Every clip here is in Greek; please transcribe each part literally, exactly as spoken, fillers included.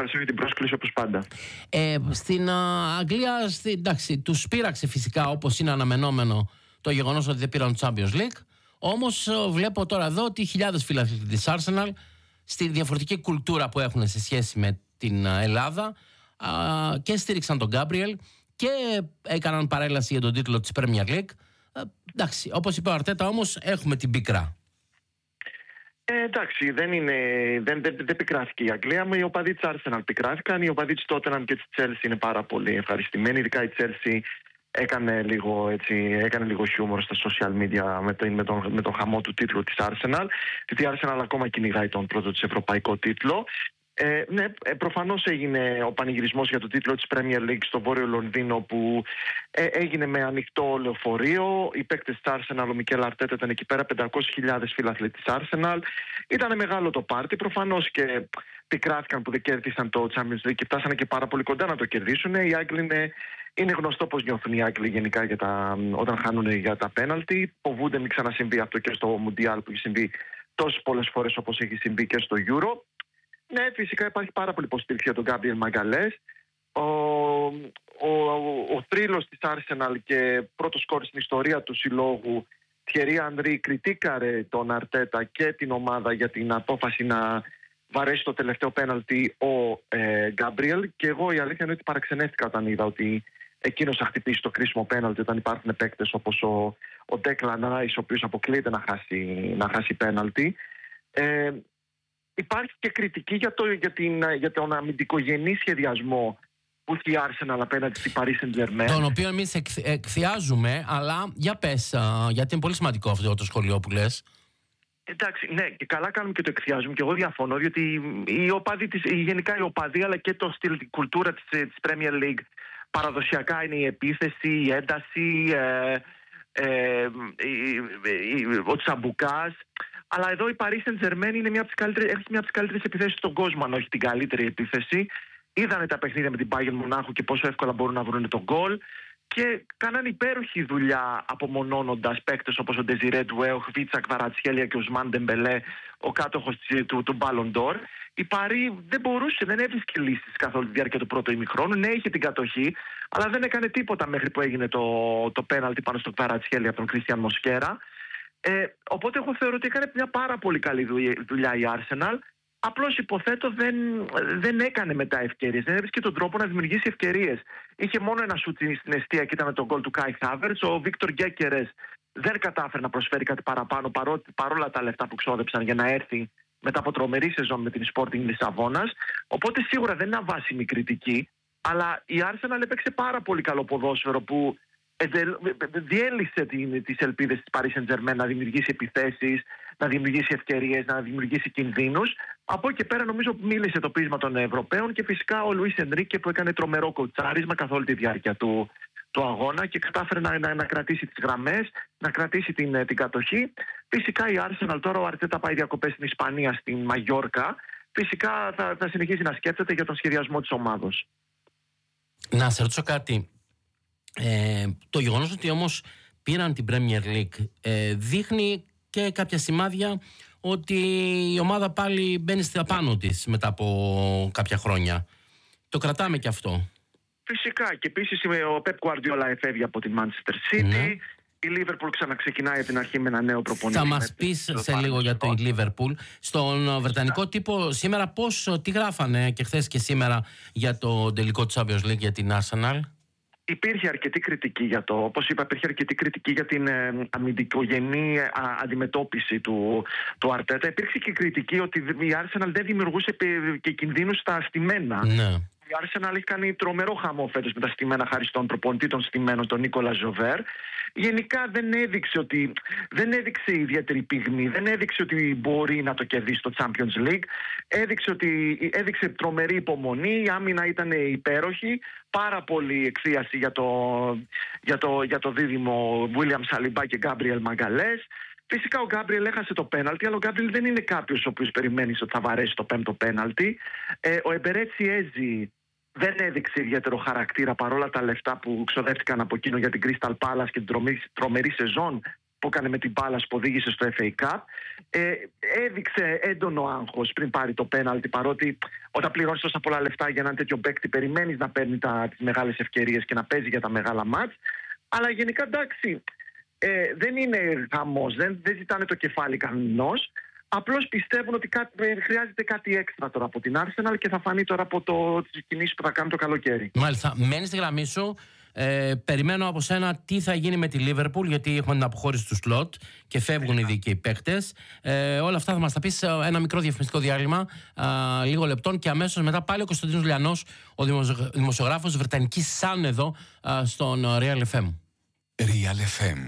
ευχαριστώ για την πρόσκληση όπως πάντα. Ε, στην uh, Αγγλία, στη, εντάξει, τους πείραξε φυσικά, όπως είναι αναμενόμενο, το γεγονός ότι δεν πήραν το Champions League. Όμως βλέπω τώρα εδώ ότι χιλιάδες φίλαθλοι της Arsenal, στη διαφορετική κουλτούρα που έχουν σε σχέση με την Ελλάδα, uh, και στήριξαν τον Γκάμπριελ και έκαναν παρέλαση για τον τίτλο της Premier League. Uh, εντάξει, όπως είπε ο Αρτέτα, όμως έχουμε την πίκρα. Ε, εντάξει, δεν, είναι, δεν, δεν, δεν πικράθηκε η Αγγλία. Οι οπαδοί της Arsenal πικράθηκαν. Οι οπαδοί της Tottenham και της Chelsea είναι πάρα πολύ ευχαριστημένοι. Ειδικά η Chelsea έκανε λίγο, έτσι, έκανε λίγο χιούμορ στα social media με, το, με, τον, με τον χαμό του τίτλου της Arsenal. Γιατί η Arsenal ακόμα κυνηγάει τον πρώτο της ευρωπαϊκό τίτλο. Ε, ναι, προφανώς έγινε ο πανηγυρισμός για το τίτλο της Premier League στο Βόρειο Λονδίνο, που ε, έγινε με ανοιχτό λεωφορείο. Οι παίκτες της Arsenal, ο Μικέλ Αρτέτα ήταν εκεί πέρα, πεντακόσιες χιλιάδες φίλαθλοι της Arsenal. Ήταν μεγάλο το πάρτι. Προφανώς και πικράθηκαν που δεν κέρδισαν το Champions League και φτάσανε και πάρα πολύ κοντά να το κερδίσουν. Οι Άγγλοι είναι, είναι γνωστό πώς νιώθουν οι Άγγλοι γενικά για τα, όταν χάνουν για τα πέναλτι. Φοβούνται μην ξανασυμβεί αυτό και στο Mundial που έχει συμβεί τόσες πολλές φορές όπως έχει συμβεί και στο Euro. Ναι, φυσικά υπάρχει πάρα πολύ υποστήριξη για τον Γκάμπριελ Μαγκαλές. Ο, ο, ο, ο θρύλος της Arsenal και πρώτος σκόρ στην ιστορία του συλλόγου, Thierry Henry, κριτήκαρε τον Αρτέτα και την ομάδα για την απόφαση να βαρέσει το τελευταίο πέναλτι ο ε, Γκάμπριελ. Και εγώ η αλήθεια είναι ότι παραξενεύτηκα όταν είδα ότι εκείνος θα χτυπήσει το κρίσιμο πέναλτι όταν υπάρχουν παίκτες όπως ο, ο Declan Rice, ο οποίος αποκλείεται να χάσει, να χάσει πέναλτι. Ε, Υπάρχει και κριτική για, το, για, την, για τον αμυντικογενή σχεδιασμό που έχει η Arsenal απέναντι στη Paris Saint-Germain. Τον οποίο εμείς εκ, εκθιάζουμε, αλλά για πες, α, γιατί είναι πολύ σημαντικό αυτό το σχολείο που λες. Εντάξει, ναι, και καλά κάνουμε και το εκθιάζουμε. Και εγώ διαφωνώ, διότι η οπαδή της, γενικά η οπαδή αλλά και το στυλ, η κουλτούρα της, της Premier League παραδοσιακά είναι η επίθεση, η ένταση, ε, ε, ο τσαμπουκάς. Αλλά εδώ η Paris Saint-Germain είναι μια από τις καλύτερες, έχει μια από τις καλύτερες επιθέσεις στον κόσμο, αν όχι την καλύτερη επίθεση. Είδανε τα παιχνίδια με την Bayern Μονάχου και πόσο εύκολα μπορούν να βρουν τον γκολ. Και κάνανε υπέροχη δουλειά απομονώνοντας παίκτες όπως ο Ντεζιρέ Ντουέ, ο Χβίτσα Κβαρατσχέλια και ο Ουσμάν Ντεμπελέ, ο κάτοχος του, του Ballon d'Or. Η Παρί δεν μπορούσε, δεν έβρισκε λύσεις καθ' όλη τη διάρκεια του πρώτου ημιχρόνου. Ναι, είχε την κατοχή, αλλά δεν έκανε τίποτα μέχρι που έγινε το, το πέναλτι πάνω στον Κβαρατσχέλια από τον Κρίστιαν Μοσκέρα. Ε, οπότε εγώ θεωρώ ότι έκανε μια πάρα πολύ καλή δουλειά η Arsenal. Απλώς υποθέτω δεν, δεν έκανε μετά ευκαιρίες. Δεν έβρισκε τον τρόπο να δημιουργήσει ευκαιρίες. Είχε μόνο ένα σούτ στην εστία και ήταν το γκολ του Κάι Χάβερτς. Ο Βίκτορ Γκέκερες δεν κατάφερε να προσφέρει κάτι παραπάνω παρό, παρόλα τα λεφτά που ξόδεψαν για να έρθει μετά από τρομερή σεζόν με την Sporting Λισαβόνας. Οπότε σίγουρα δεν είναι αβάσιμη κριτική. Αλλά η Arsenal έπαιξε πάρα πολύ καλό ποδόσφαιρο που διέλυσε τις ελπίδες της Paris Saint-Germain να δημιουργήσει επιθέσεις, να δημιουργήσει ευκαιρίες, να δημιουργήσει κινδύνους. Από εκεί και πέρα νομίζω μίλησε το πείσμα των Ευρωπαίων και φυσικά ο Λουίς Ενρίκε που έκανε τρομερό κοουτσάρισμα καθ' όλη τη διάρκεια του, του αγώνα και κατάφερε να, να, να κρατήσει τις γραμμές, να κρατήσει την, την κατοχή. Φυσικά η Arsenal τώρα, ο Αρτέτα πάει διακοπές στην Ισπανία, στην Μαγιόρκα. Φυσικά θα, θα συνεχίσει να σκέφτεται για τον σχεδιασμό της ομάδος. Να σε ρωτήσω κάτι. Ε, το γεγονός ότι όμως πήραν την Premier League ε, δείχνει και κάποια σημάδια ότι η ομάδα πάλι μπαίνει στα πάνω της μετά από κάποια χρόνια. Το κρατάμε και αυτό. Φυσικά, και επίσης ο Pep Guardiola εφεύγει από την Manchester City. Ναι. Η Liverpool ξαναξεκινάει από την αρχή με ένα νέο προπονητή. Θα μας πεις σε λίγο για το Liverpool. Στον βρετανικό τύπο σήμερα πώς, τι γράφανε και χθες και σήμερα για το τελικό του Champions League για την Arsenal? Υπήρχε αρκετή κριτική για το, όπως είπα, υπήρχε αρκετή κριτική για την ε, αμυντικογενή ε, αντιμετώπιση του, του Αρτέτα. Υπήρξε και κριτική ότι η Arsenal δεν δημιουργούσε και κινδύνους στα στημένα. Ναι. Η Arsenal έχει κάνει τρομερό χαμό φέτος με τα στημένα χάρη στον προπονητή των στημένων, τον Νίκολα Ζοβέρ. Γενικά δεν έδειξε, ότι, δεν έδειξε ιδιαίτερη πυγμή, δεν έδειξε ότι μπορεί να το κερδίσει το Champions League. Έδειξε, ότι, έδειξε τρομερή υπομονή, η άμυνα ήταν υπέροχη, πάρα πολύ εκθίαση για το, για το, για το δίδυμο William Saliba και Gabriel Magalhaes. Φυσικά ο Γκάμπριελ έχασε το πέναλτι, αλλά ο Γκάμπριελ δεν είναι κάποιος ο οποίος περιμένει ότι θα βαρέσει το πέμπτο πέναλτι. Ε, ο Εμπερέτσι Έζη δεν έδειξε ιδιαίτερο χαρακτήρα παρόλα τα λεφτά που ξοδεύτηκαν από εκείνο για την Crystal Palace και την τρομερή, τρομερή σεζόν που έκανε με την μπάλα που οδήγησε στο εφ έι Cup. Ε, έδειξε έντονο άγχος πριν πάρει το πέναλτι, παρότι όταν πληρώνεις τόσα πολλά λεφτά για έναν τέτοιο παίκτη, περιμένεις να παίρνει τις μεγάλες ευκαιρίες και να παίζει για τα μεγάλα μάτς. Αλλά γενικά εντάξει, ε, δεν είναι χαμός, δεν, δεν ζητάνε το κεφάλι κανενός. Απλώς πιστεύουν ότι κάτι, χρειάζεται κάτι έξτρα τώρα από την Arsenal και θα φανεί τώρα από το, τις κινήσεις που θα κάνουν το καλοκαίρι. Μάλιστα. Μένεις στη γραμμή σου. Ε, περιμένω από σένα τι θα γίνει με τη Liverpool, γιατί έχουμε την αποχώρηση του σλότ και φεύγουν ήδη και οι παίκτες. Ε, όλα αυτά θα μας τα πεις σε ένα μικρό διαφημιστικό διάλειμμα α, λίγο λεπτών και αμέσως μετά πάλι ο Κωνσταντίνος Λιανός, ο δημοσιογράφος βρετανικής Sun εδώ α, στον Real εφ εμ. Real εφ εμ.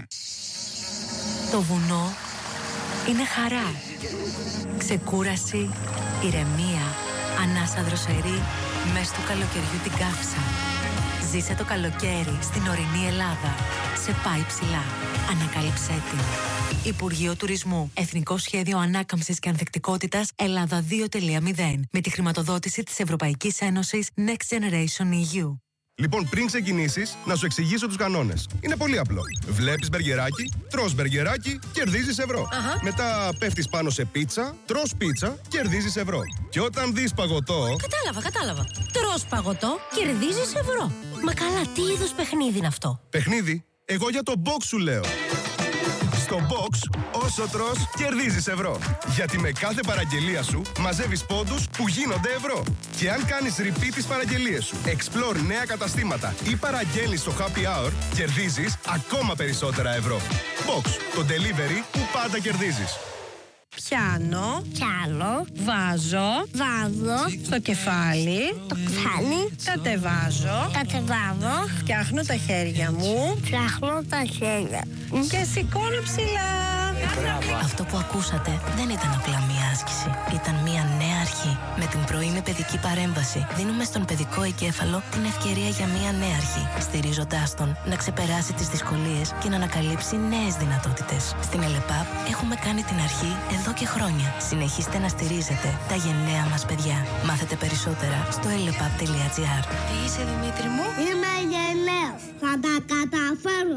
Το βουνό είναι χαρά, ξεκούραση, ηρεμία, ανάσα δροσερή μες του καλοκαιριού την καύσα. Ζήσε το καλοκαίρι στην ορεινή Ελλάδα. Σε πάει ψηλά. Ανακάλυψέ την. Υπουργείο Τουρισμού. Εθνικό Σχέδιο Ανάκαμψης και Ανθεκτικότητας Ελλάδα δύο κόμμα μηδέν. Με τη χρηματοδότηση της Ευρωπαϊκής Ένωσης Next Generation ι γιου. Λοιπόν, πριν ξεκινήσεις, να σου εξηγήσω τους κανόνες. Είναι πολύ απλό. Βλέπεις μπεργκεράκι, τρως μπεργκεράκι, κερδίζεις ευρώ. Αχα. Μετά πέφτεις πάνω σε πίτσα, τρως πίτσα, κερδίζεις ευρώ. Και όταν δεις παγωτό... Κατάλαβα, κατάλαβα. Τρως παγωτό, κερδίζεις ευρώ. Μα καλά, τι είδους παιχνίδι είναι αυτό? Παιχνίδι, εγώ για το box σου λέω. Στο box, όσο τρως, κερδίζεις ευρώ. Γιατί με κάθε παραγγελία σου μαζεύεις πόντους που γίνονται ευρώ. Και αν κάνεις repeat τις παραγγελίες σου, explore νέα καταστήματα ή παραγγέλνεις στο happy hour, κερδίζεις ακόμα περισσότερα ευρώ. Box, το delivery που πάντα κερδίζεις. Πιάνω, Πιάνω, βάζω, βάζω, στο κεφάλι, το κεφάλι, κατεβάζω, κατεβάζω, φτιάχνω τα χέρια μου φτιάχνω τα χέρια. και σηκώνω ψηλά. Αυτό που ακούσατε δεν ήταν απλά μία άσκηση. Ήταν μία νέα αρχή. Με την πρωινή παιδική παρέμβαση δίνουμε στον παιδικό εγκέφαλο την ευκαιρία για μία νέα αρχή, στηρίζοντάς τον να ξεπεράσει τις δυσκολίες και να ανακαλύψει νέες δυνατότητες. Στην ΕΛΕΠΑΠ έχουμε κάνει την αρχή εδώ και χρόνια. Συνεχίστε να στηρίζετε τα γενναία μας παιδιά. Μάθετε περισσότερα στο ελεπαπ τελεία τζι άρ. Τι είσαι, Δημήτρη μου? Είμαι γελαίος, θα τα καταφέρω.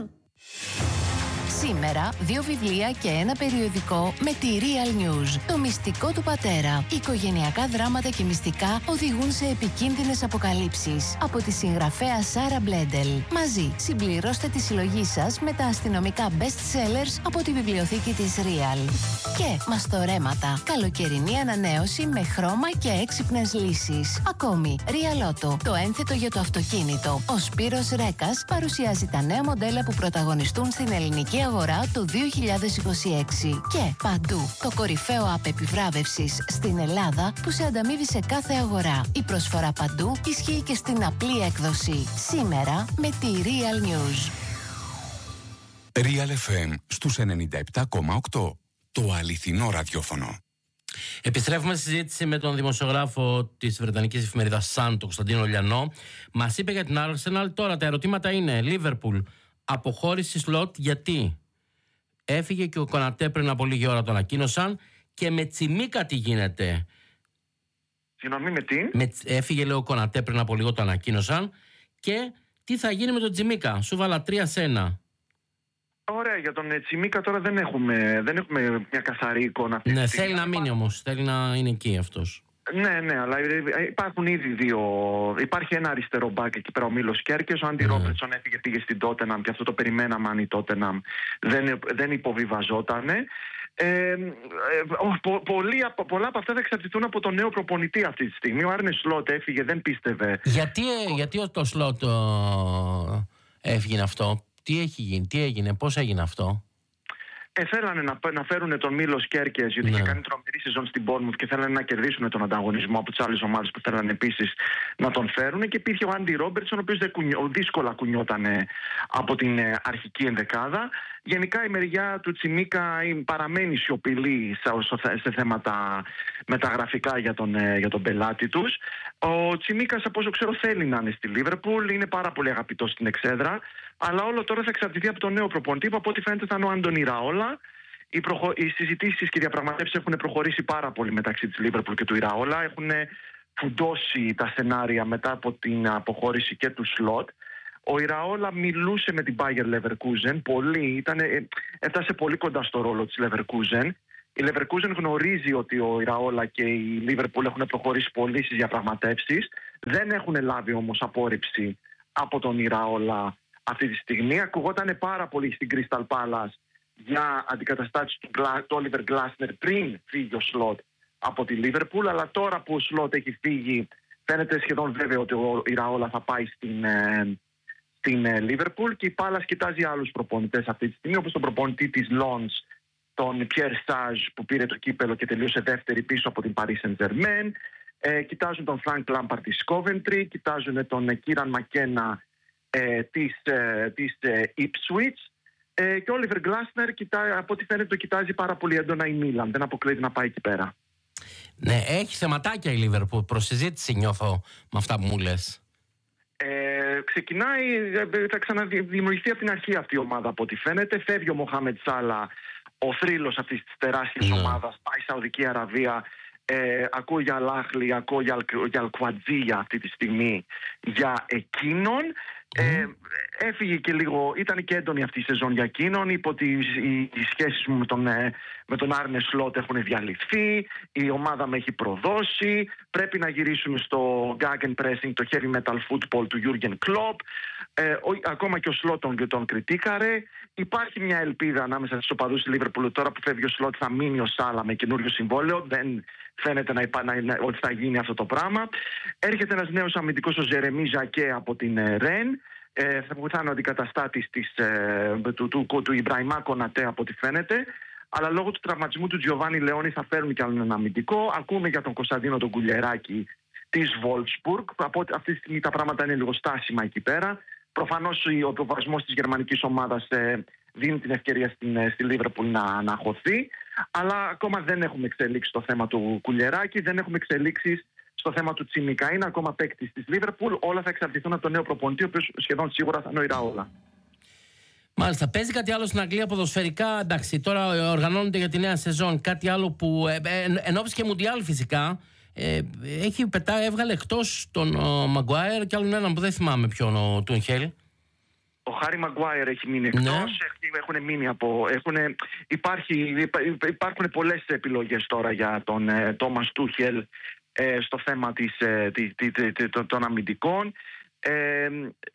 Σήμερα, δύο βιβλία και ένα περιοδικό με τη Real News. Το μυστικό του πατέρα. Οικογενειακά δράματα και μυστικά οδηγούν σε επικίνδυνες αποκαλύψεις. Από τη συγγραφέα Σάρα Μπλέντελ. Μαζί, συμπληρώστε τη συλλογή σας με τα αστυνομικά best sellers από τη βιβλιοθήκη της Real. Και μαστορέματα. Καλοκαιρινή ανανέωση με χρώμα και έξυπνες λύσεις. Ακόμη, Real Auto. Το ένθετο για το αυτοκίνητο. Ο Σπύρος Ρέκας παρουσιάζει τα νέα μοντέλα που πρωταγωνιστούν στην ελληνική αγορά το δύο χιλιάδες είκοσι έξι. Και παντού, το κορυφαίο app επιβράβευσης στην Ελλάδα που σε ανταμείβει σε κάθε αγορά. Η προσφορά παντού ισχύει και στην απλή έκδοση. Σήμερα με τη Real News. Real εφ εμ στους ενενήντα επτά κόμμα οκτώ. Το αληθινό ραδιόφωνο. Επιστρέφουμε στη συζήτηση με τον δημοσιογράφο της Βρετανικής εφημερίδας Sun, τον Κωνσταντίνο Λιανό. Μας είπε για την Arsenal. Τώρα τα ερωτήματα είναι: Liverpool, αποχώρηση σλότ, γιατί? Έφυγε και ο Κονατέ πριν από λίγη ώρα, το ανακοίνωσαν. Και με Τσιμίκα τι γίνεται? Συγγνώμη, με τι? Με, έφυγε, λέει, ο Κονατέ πριν από λίγο, το ανακοίνωσαν. Και τι θα γίνει με τον Τσιμίκα? Σου βάλα τρία σε ένα. Ωραία, για τον Τσιμίκα τώρα δεν έχουμε, δεν έχουμε μια καθαρή εικόνα. Ναι, θέλει να μείνει όμως, θέλει να είναι εκεί αυτός. Ναι, ναι, αλλά υπάρχουν ήδη δύο. Υπάρχει ένα αριστερό μπακ εκεί πέρα, ο Μίλος Κέρκες. Ο Άντι Ναι. Ρόμπερτσον έφυγε, πήγε στην Τότεναμ και αυτό το περιμέναμε αν η Τότεναμ δεν, δεν υποβιβαζότανε. Ε, ε, πο, πολλοί, πολλά από αυτά θα εξαρτηθούν από τον νέο προπονητή αυτή τη στιγμή. Ο Άρνε Σλότ έφυγε, δεν πίστευε. Γιατί, γιατί το Σλότ έφυγε αυτό? Τι έχει γίνει, τι έγινε, πώς έγινε αυτό? Ε, θέλανε να, να φέρουν τον Μίλος Κέρκες, γιατί Ναι. είχε κάνει τρομερή σεζόν στην Bournemouth και θέλανε να κερδίσουν τον ανταγωνισμό από τις άλλες ομάδες που θέλανε επίσης να τον φέρουν. Και υπήρχε ο Άντι Ρόμπερτσον, ο οποίος δεν κουνιώ, δύσκολα κουνιόταν από την αρχική ενδεκάδα. Γενικά η μεριά του Τσιμίκα παραμένει σιωπηλή σε, σε θέματα μεταγραφικά για τον, για τον πελάτη τους. Ο Τσιμίκας, από όσο ξέρω, θέλει να είναι στη Λίβερπουλ, είναι πάρα πολύ αγαπητός στην εξέδρα. Αλλά όλο τώρα θα εξαρτηθεί από τον νέο προπονητή, που από ό,τι φαίνεται θα είναι ο Άντονι Ραόλα. Οι, προχω... οι συζητήσεις και οι διαπραγματεύσεις έχουν προχωρήσει πάρα πολύ μεταξύ της Λίβερπουλ και του Iraola. Έχουν φουντώσει τα σενάρια μετά από την αποχώρηση και του Σλότ. Ο Ιραόλα μιλούσε με την Bayer Leverkusen πολύ, ήτανε, έφτασε πολύ κοντά στο ρόλο της Leverkusen. Η Leverkusen γνωρίζει ότι ο Ιραόλα και η Liverpool έχουν προχωρήσει πολύ στις διαπραγματεύσεις. Δεν έχουν λάβει όμως απόρριψη από τον Ιραόλα αυτή τη στιγμή. Ακουγόταν πάρα πολύ στην Crystal Palace για αντικαταστάσεις του Oliver Glasner πριν φύγει ο Slot από τη Liverpool, αλλά τώρα που ο Slot έχει φύγει φαίνεται σχεδόν βέβαιο ότι ο Ιραόλα θα πάει στην, ε, στην ε, Liverpool, και η Palace κοιτάζει άλλους προπονητές αυτή τη στιγμή, όπως τον προπονητή της Lens, τον Pierre Sage, που πήρε το κύπελο και τελείωσε δεύτερη πίσω από την Paris Saint-Germain. Ε, κοιτάζουν τον Frank Lampard της Coventry, κοιτάζουν τον Kieran McKenna ε, της, ε, της ε, Ipswich. Ε, και ο Oliver Glasner, κοιτά, από ό,τι φαίνεται, το κοιτάζει πάρα πολύ έντονα η Μίλαν. Δεν αποκλείεται να πάει εκεί πέρα. Ναι, έχει θεματάκια η Liverpool. Προς συζήτηση νιώθω με αυτά που μου λες. Ε, ξεκινάει, θα ξαναδημιουργηθεί από την αρχή αυτή η ομάδα, από ό,τι φαίνεται. Φεύγει ο Μοχάμετ Σάλα, ο θρύλος αυτής της τεράστιας ναι. ομάδας, πάει Σαουδική Αραβία. Ε, ακούω για Λάχλι, ακούω για, για Αλκουατζία αυτή τη στιγμή για εκείνον. Mm. Ε, έφυγε και λίγο, ήταν και έντονη αυτή η σεζόν για εκείνον. Είπε ότι οι, οι σχέσεις μου με τον, με τον Άρνε Σλότ έχουν διαλυθεί, η ομάδα με έχει προδώσει, πρέπει να γυρίσουμε στο Gegenpressing, το heavy metal football του Jürgen Klopp. Ε, ο, ακόμα και ο Σλότ τον, τον κριτήκαρε. Υπάρχει μια ελπίδα ανάμεσα στους οπαδούς της Liverpool, τώρα που φεύγει ο Σλότ θα μείνει ο Σάλα με καινούριο συμβόλαιο. Δεν φαίνεται να υπά, να, να, ότι θα γίνει αυτό το πράγμα. Έρχεται ένας νέος αμυντικός, ο Ζερεμί Ζακέ από την Ρεν. Ε, θα βοηθάνε ο αντικαταστάτης της, ε, του, του, του, του Ιμπραημά Κονατέ, από ό,τι φαίνεται. Αλλά λόγω του τραυματισμού του Τζιοβάνι Λεόνι θα φέρουν κι άλλον ένα αμυντικό. Ακούμε για τον Κωνσταντίνο τον Κουλιεράκη της Wolfsburg. Από αυτή τη στιγμή τα πράγματα είναι λίγο στάσιμα εκεί πέρα. Προφανώς ο προβασμός της γερμανικής ομάδας ε, δίνει την ευκαιρία στην, στη Liverpool να αναχωθεί. Αλλά ακόμα δεν έχουμε εξελίξει το θέμα του Κουλιεράκη, δεν έχουμε εξελίξει στο θέμα του Τσιμικά. Είναι ακόμα παίκτης της Liverpool. Όλα θα εξαρτηθούν από τον νέο προπονητή, ο οποίος σχεδόν σίγουρα θα είναι ο Ιραόλα. Μάλιστα. Παίζει κάτι άλλο στην Αγγλία ποδοσφαιρικά? Εντάξει, τώρα οργανώνεται για τη νέα σεζόν. Κάτι άλλο που ε, ε, εν ώψη και Μουντιάλ φυσικά. Ε, έχει πετά, έβγαλε εκτός τον Μαγκουάιρ και άλλον έναν που δεν θυμάμαι ποιον, ο Τούνχελ. Ο Χάρι Μαγκουάιρ έχει μείνει εκτός, ναι. έχουν μείνει από, έχουν, υπάρχει, υπάρχουν πολλές επιλογές τώρα για τον ε, Τόμας Τούχελ ε, στο θέμα της, ε, της, της, της, των αμυντικών. Ε,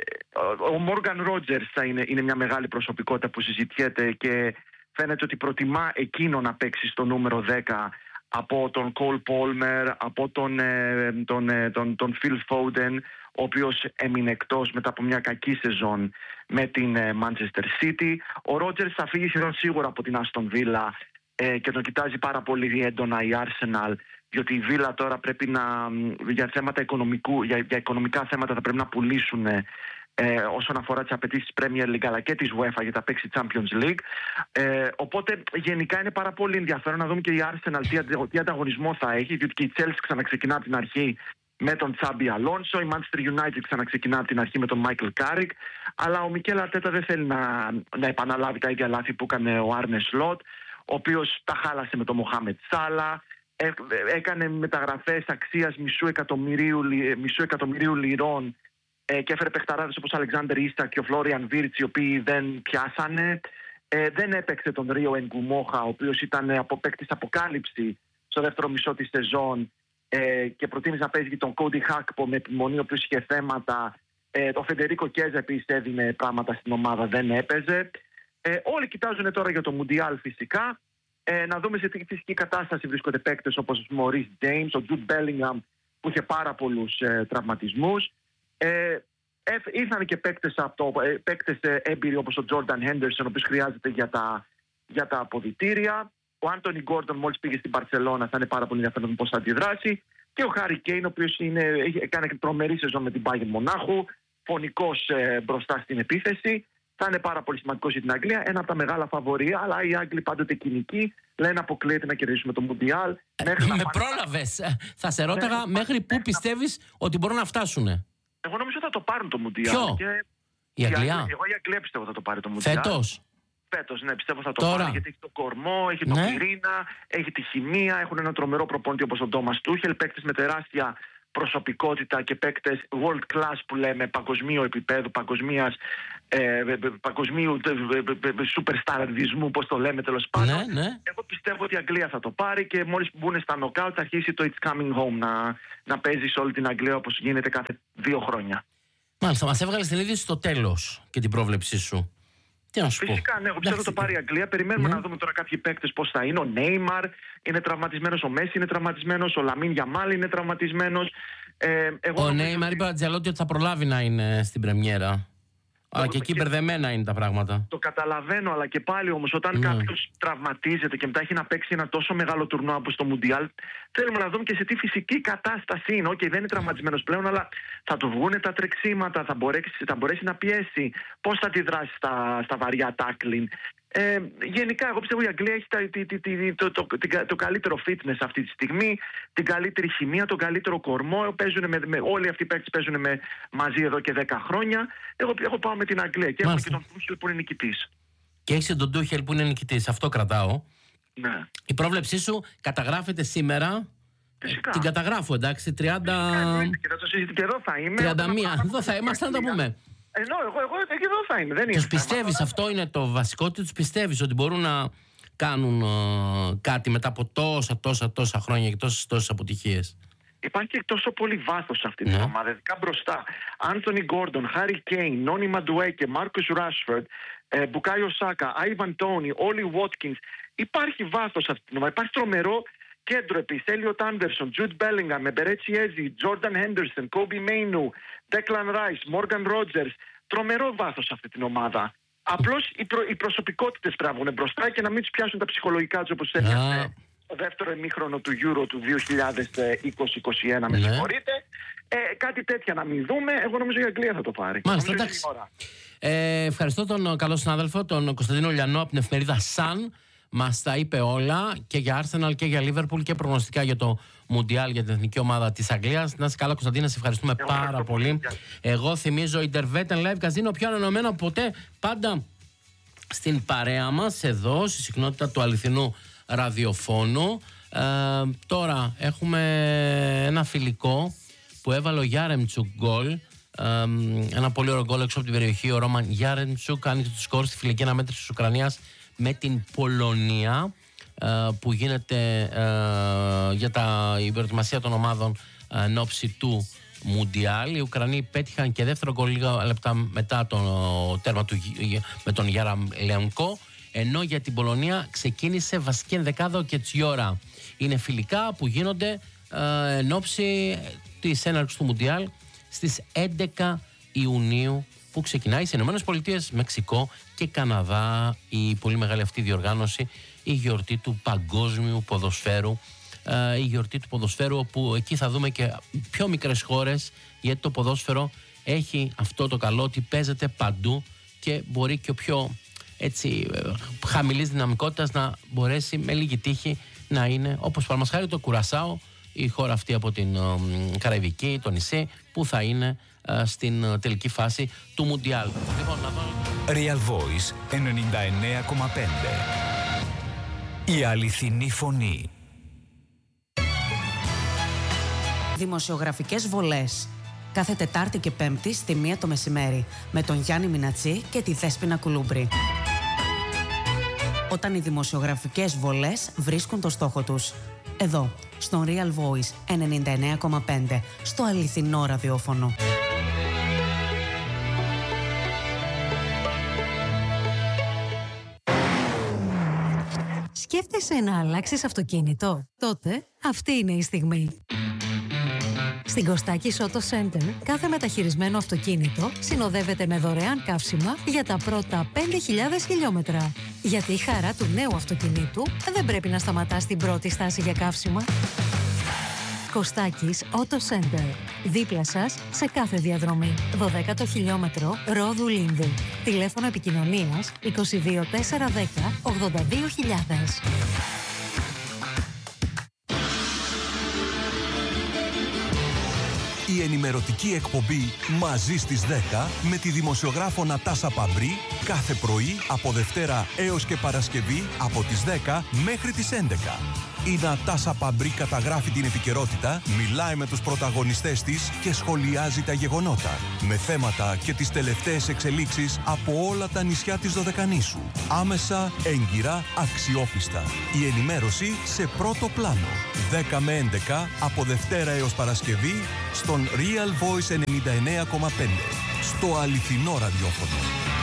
ο Μόργαν Ρότζερς θα είναι, είναι μια μεγάλη προσωπικότητα που συζητιέται και φαίνεται ότι προτιμά εκείνο να παίξει στο νούμερο δέκα από τον Κολ Πόλμερ, από τον, ε, τον, ε, τον, τον Phil Foden, ο οποίος έμεινε εκτός μετά από μια κακή σεζόν με την ε, Manchester City. Ο Ρότζερς θα φύγει σχεδόν σίγουρα από την Aston Villa ε, και τον κοιτάζει πάρα πολύ έντονα η Arsenal, διότι η Villa τώρα πρέπει να, για, θέματα οικονομικού, για, για οικονομικά θέματα θα πρέπει να πουλήσουν ε, όσον αφορά τις απαιτήσεις της Premier League αλλά και της UEFA για τα παίξει Champions League. Ε, οπότε γενικά είναι πάρα πολύ ενδιαφέρον να δούμε και η Arsenal τι, τι ανταγωνισμό θα έχει, διότι και η Chelsea ξαναξεκινά από την αρχή με τον Τσάμπι Αλόνσο, η Manchester United ξαναξεκινά από την αρχή με τον Michael Carrick, αλλά ο Μικέλ Αρτέτα δεν θέλει να, να επαναλάβει τα ίδια λάθη που έκανε ο Άρνε Σλότ, ο οποίος τα χάλασε με τον Μοχάμετ Σάλα, έκανε μεταγραφές αξίας μισού εκατομμυρίου, μισού εκατομμυρίου λιρών ε, και έφερε παιχταράδες όπως ο Αλεξάνδερ Ίσακ και ο Φλόριαν Βίρτς, οι οποίοι δεν πιάσανε. Ε, δεν έπαιξε τον Ρίο Εγκουμόχα, ο οποίος ήταν από παίκτης αποκάλυψη στο δεύτερο μισό της σεζόν ε, και προτίμησε να παίζει τον Κόντι Χάκπο με επιμονή, ο οποίος είχε θέματα. Ε, το Φεντερίκο Κέζα επίσης έδινε πράγματα στην ομάδα, δεν έπαιζε. Ε, όλοι κοιτάζουν τώρα για το Μουντιάλ φυσικά. Ε, να δούμε σε τι φυσική κατάσταση βρίσκονται παίκτες όπως ο Μωρίς Τζέιμς, ο Τζουντ Μπέλιγχαμ που είχε πάρα πολλούς ε, τραυματισμούς. Ε, ε, ήρθαν και παίκτες, από το, ε, παίκτες ε, έμπειροι όπως ο Τζόρνταν Χέντερσον, ο οποίος χρειάζεται για τα, για τα αποδυτήρια. Ο Άντονι Γκόρντον μόλις πήγε στην Μπαρσελόνα, θα είναι πάρα πολύ ενδιαφέρον πώς θα αντιδράσει. Και ο Χάρι Κέιν, ο οποίος έκανε τρομερή σεζόν με την Μπάγερν Μονάχου, φωνικός ε, μπροστά στην επίθεση. Θα είναι πάρα πολύ σημαντικό για την Αγγλία, ένα από τα μεγάλα φαβορία, αλλά οι Άγγλοι πάντοτε κοινικοί λένε αποκλείεται να κερδίσουμε το Μουντιάλ. Με πρόλαβες. Θα σε ρώταγα μέχρι πού πιστεύεις ότι μπορούν να φτάσουν. Εγώ νομίζω θα το πάρουν το Μουντιάλ. Ποιο? Και... Η Αγγλία. Εγώ η Αγγλία πιστεύω θα το πάρει το Μουντιάλ. Φέτος. Φέτος, ναι, πιστεύω θα το Τώρα. πάρει, γιατί έχει το κορμό, έχει το ναι. πυρήνα, έχει τη χημεία, έχουν ένα τρομερό προπονητή όπως ο Τόμας Τούχελ, παίκτης με τεράστια προσωπικότητα και παίκτες world class που λέμε, παγκοσμίου επίπεδου, παγκοσμίας, ε, παγκοσμίου superstardισμού, πώς το λέμε τέλος πάντων. Ναι, ναι. Εγώ πιστεύω ότι η Αγγλία θα το πάρει και μόλις μπουν στα νοκάουτ θα αρχίσει το It's Coming Home να, να παίζει σε όλη την Αγγλία όπως γίνεται κάθε δύο χρόνια. Μάλιστα, μας έβγαλες την είδηση στο τέλος και την πρόβλεψή σου. Τι να σου Φυσικά, πω. ναι, εγώ πιστεύω ότι το πάρει η Αγγλία. Περιμένουμε Ναι. να δούμε τώρα κάποιοι παίκτες πώς θα είναι. Ο Νέιμαρ είναι τραυματισμένος, ο Μέση είναι τραυματισμένος, ο Λαμίν Γιαμάλ είναι τραυματισμένος. Ε, εγώ Ο νομίζω Νέιμαρ ότι είπε ο Αντζελότη ότι θα προλάβει να είναι στην πρεμιέρα. Αλλά και εκεί και- μπερδεμένα είναι τα πράγματα. Το καταλαβαίνω, αλλά και πάλι όμως όταν Ναι. κάποιος τραυματίζεται και μετά έχει να παίξει ένα τόσο μεγάλο τουρνουά όπως το Μουντιάλ, θέλουμε να δούμε και σε τι φυσική κατάσταση είναι. Οκ, δεν είναι τραυματισμένος πλέον, αλλά θα του βγούνε τα τρεξίματα, θα μπορέσει, θα μπορέσει να πιέσει. Πώς θα αντιδράσει στα, στα βαριά τάκλιν. Ε, γενικά, εγώ πιστεύω η Αγγλία έχει τα- τη- τη- τη- το, το, το, το καλύτερο fitness αυτή τη στιγμή, την καλύτερη χημεία, τον καλύτερο κορμό. Παίζουν με, με, όλοι αυτοί οι παίκτες παίζουν με, μαζί εδώ και δέκα χρόνια. Εγώ, εγώ πάω με την Αγγλία και έχουμε Μάλιστα. και τον Τούχελ που είναι νικητής. Και έχει τον Τούχελ που είναι νικητής. Αυτό κρατάω. Ναι. Η πρόβλεψή σου καταγράφεται σήμερα. Φυσικά. Την καταγράφω, εντάξει, τριάντα... Εννοείται, και θα το συζητήσω και εδώ θα είμαι. τριάντα Όταν μία. θα Εδώ θα είμαστε να τα πούμε. Ενώ εγώ, εγώ και εδώ θα είμαι. Δεν είναι Τους θέμα. πιστεύεις, αυτό είναι το βασικό, ότι τους πιστεύεις ότι μπορούν να κάνουν ε, κάτι μετά από τόσα, τόσα, τόσα χρόνια και τόσες, τόσες αποτυχίες. Υπάρχει και τόσο πολύ βάθος σε αυτή Ναι. την ομάδα. Ειδικά μπροστά. Άνθονι Γκόρντον, Χάρι Κέιν, Νόνι Μαντουέκε, Μάρκος Ράσφορντ, Μπουκάιο Σάκα, Άιβαν Τόνι, Όλι Βότκινς. Υπάρχει βάθος σε αυτή την ομάδα. Υπάρχει τρομερό κέντρο επίσης. Έλιοτ Άντερσον, Τζουντ Μπέλιγχαμ, Μπερέτσι Έζι, Τζόρνταν Χέντερσον, Κόμπι Μέινου, Ντέκλαν Ράις, Μόργαν Ρότζερς. Τρομερό βάθος σε αυτή την ομάδα. Απλώς οι, προ, οι προσωπικότητες πρέπει να βγουν μπροστά και να μην τους πιάσουν τα ψυχολογικά τους όπως έπιασε το δεύτερο ημίχρονο του Euro του δύο χιλιάδες είκοσι είκοσι ένα, με Ναι. συγχωρείτε. Ε, κάτι τέτοια να μην δούμε. Εγώ νομίζω η Αγγλία θα το πάρει. Μάλιστα, Νομίζω εντάξει. είναι η ώρα. Ε, ευχαριστώ τον καλό συνάδελφο, τον Κωνσταντίνο Λιανό από την εφημερίδα Sun. Μας τα είπε όλα και για Arsenal και για Liverpool και προγνωστικά για το Μουντιάλ, για την εθνική ομάδα της Αγγλίας. Να είσαι καλά, Κωνσταντίνα, σε ευχαριστούμε Εγώ πάρα ευχαριστώ πολύ. πολύ. Εγώ θυμίζω Intervetten Live Casino, πιο ανανεωμένο από ποτέ, πάντα στην παρέα μας, εδώ, στη συχνότητα του αληθινού ραδιοφώνου. Ε, τώρα έχουμε ένα φιλικό που έβαλε ο Γιάρεμτσουκ γκολ. Ε, ένα πολύ ωραίο γκολ έξω από την περιοχή. Ο Ρόμαν Γιάρεμτσουκ άνοιξε το σκορ στη φιλική αναμέτρηση της Ουκρανίας με την Πολωνία, ε, που γίνεται ε, για τα, η προετοιμασία των ομάδων ε, εν ώψη του Μουντιάλ. Οι Ουκρανοί πέτυχαν και δεύτερο γκολ λίγα λεπτά μετά το τέρμα του, με τον Γιαραμλιανκό, ενώ για την Πολωνία ξεκίνησε βασική ενδεκάδα ο Κετσιόρα. Είναι φιλικά που γίνονται ε, εν ώψη της έναρξης του Μουντιάλ στις έντεκα Ιουνίου, που ξεκινάει στις Ηνωμένες Πολιτείες, Μεξικό και Καναδά η πολύ μεγάλη αυτή διοργάνωση, η γιορτή του παγκόσμιου ποδοσφαίρου, ε, η γιορτή του ποδοσφαίρου, όπου εκεί θα δούμε και πιο μικρές χώρες, γιατί το ποδόσφαιρο έχει αυτό το καλό ότι παίζεται παντού και μπορεί και ο πιο έτσι χαμηλής δυναμικότητας να μπορέσει με λίγη τύχη να είναι, όπως παραδείγματος χάρη το Κουρασάο, η χώρα αυτή από την ε, Καραϊβική, το νησί, που θα είναι ε, στην ε, τελική φάση του Μουντιάλ. Λοιπόν, να δω... Real Voice ενενήντα εννέα κόμμα πέντε. Η αληθινή φωνή. Δημοσιογραφικές βολές. Κάθε Τετάρτη και Πέμπτη στη μία το μεσημέρι με τον Γιάννη Μινατσί και τη Δέσποινα Κουλούμπρη. Όταν οι δημοσιογραφικές βολές βρίσκουν το στόχο τους. Εδώ, στον Real Voice ενενήντα εννέα κόμμα πέντε, στο αληθινό ραδιόφωνο. Σκέφτεσαι να αλλάξεις αυτοκίνητο? Τότε αυτή είναι η στιγμή. Στην Κωστάκης Auto Center, κάθε μεταχειρισμένο αυτοκίνητο συνοδεύεται με δωρεάν καύσιμα για τα πρώτα πέντε χιλιάδες χιλιόμετρα. Γιατί η χαρά του νέου αυτοκινήτου δεν πρέπει να σταματά στην πρώτη στάση για καύσιμα. Κωστάκης Auto Center. Δίπλα σας σε κάθε διαδρομή. δωδέκατο χιλιόμετρο Ρόδου Λίνδου. Τηλέφωνο επικοινωνίας είκοσι δύο τετρακόσια δέκα ογδόντα δύο χιλιάδες. Η ενημερωτική εκπομπή «Μαζί στις δέκα» με τη δημοσιογράφο Νατάσα Παμπρί κάθε πρωί από Δευτέρα έως και Παρασκευή από τις δέκα μέχρι τις έντεκα. Η Νατάσα Παμπρί καταγράφει την επικαιρότητα, μιλάει με τους πρωταγωνιστές της και σχολιάζει τα γεγονότα. Με θέματα και τις τελευταίες εξελίξεις από όλα τα νησιά της Δωδεκανήσου. Άμεσα, έγκυρα, αξιόπιστα. Η ενημέρωση σε πρώτο πλάνο. δέκα με έντεκα από Δευτέρα έως Παρασκευή στον Real Voice ενενήντα εννέα κόμμα πέντε. Στο αληθινό ραδιόφωνο.